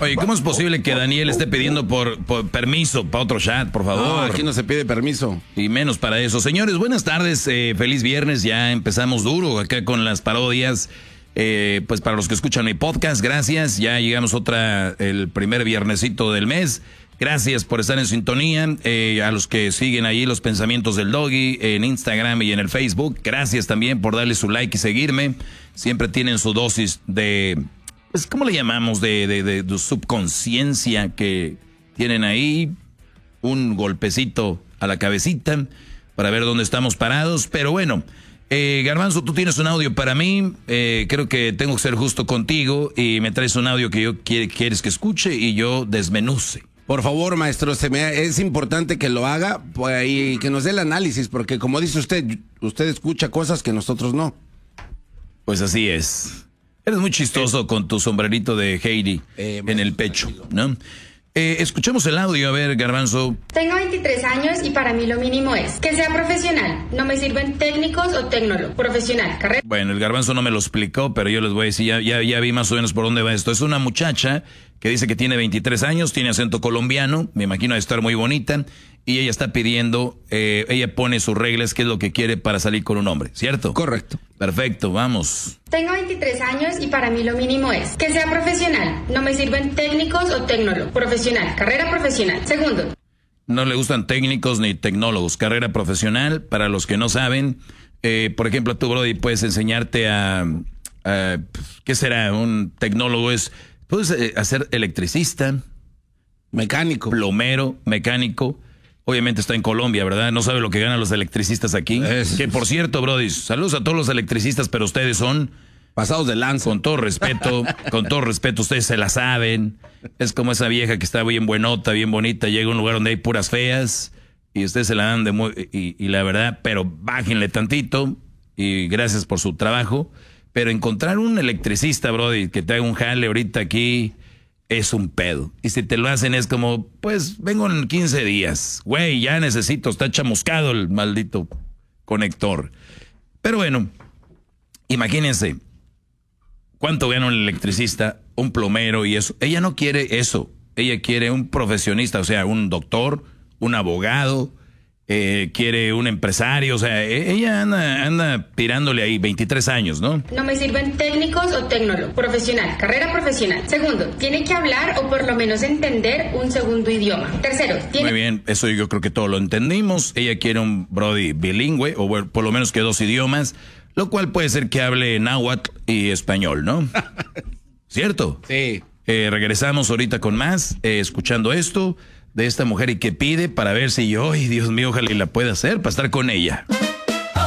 Oye, ¿cómo es posible que Daniel esté pidiendo por permiso para otro chat, por favor? No, aquí no se pide permiso. Y menos para eso. Señores, buenas tardes, feliz viernes, ya empezamos duro acá con las parodias. Pues para los que escuchan mi podcast, gracias, ya llegamos el primer viernesito del mes. Gracias por estar en sintonía, a los que siguen ahí los pensamientos del Doggy en Instagram y en el Facebook, gracias también por darle su like y seguirme. Siempre tienen su dosis de, pues, ¿cómo le llamamos? De subconsciencia que tienen ahí, un golpecito a la cabecita para ver dónde estamos parados, pero bueno. Garbanzo, tú tienes un audio para mí, creo que tengo que ser justo contigo y me traes un audio que quieres que escuche y yo desmenuce. Por favor, maestro, es importante que lo haga pues, y que nos dé el análisis, porque como dice usted escucha cosas que nosotros no. Pues así es. Eres muy chistoso con tu sombrerito de Heidi en el pecho, ¿no? Escuchemos el audio, a ver, Garbanzo. Tengo 23 años y para mí lo mínimo es que sea profesional. No me sirven técnicos o tecnólogos. Profesional, carrera. Bueno, el Garbanzo no me lo explicó, pero yo les voy a decir, ya vi más o menos por dónde va esto. Es una muchacha que dice que tiene 23 años, tiene acento colombiano, me imagino de estar muy bonita, y ella está pidiendo, ella pone sus reglas, qué es lo que quiere para salir con un hombre, ¿cierto? Correcto. Perfecto, vamos. Tengo 23 años y para mí lo mínimo es que sea profesional. No me sirven técnicos o tecnólogos. Profesional, carrera profesional. Segundo. No le gustan técnicos ni tecnólogos. Carrera profesional, para los que no saben, por ejemplo, tú, Brody, puedes enseñarte a ¿qué será? Un tecnólogo puedes hacer electricista, mecánico, plomero, mecánico. Obviamente está en Colombia, ¿verdad? No sabe lo que ganan los electricistas aquí. Que por cierto, Brody, saludos a todos los electricistas, pero ustedes son pasados de lanza. Con todo respeto, ustedes se la saben. Es como esa vieja que está bien buenota, bien bonita, llega a un lugar donde hay puras feas y ustedes se la dan de muy... Y la verdad, pero bájenle tantito y gracias por su trabajo. Pero encontrar un electricista, Brody, que te haga un jale ahorita aquí... es un pedo. Y si te lo hacen es como, pues, vengo en 15 días. Güey, ya necesito, está chamuscado el maldito conector. Pero bueno, imagínense, ¿cuánto gana un electricista, un plomero y eso? Ella no quiere eso. Ella quiere un profesionista, o sea, un doctor, un abogado, quiere un empresario, o sea, ella anda tirándole ahí 23 años, ¿no? No me sirven técnicos o tecnólogos. Profesional, carrera profesional. Segundo, tiene que hablar o por lo menos entender un segundo idioma. Tercero, tiene... Muy bien, eso yo creo que todo lo entendimos. Ella quiere un Brody bilingüe, o bueno, por lo menos que 2 idiomas, lo cual puede ser que hable náhuatl y español, ¿no? ¿Cierto? Sí. Regresamos ahorita con más, escuchando esto de esta mujer y qué pide para ver si yo, ay Dios mío, ojalá y la pueda hacer para estar con ella.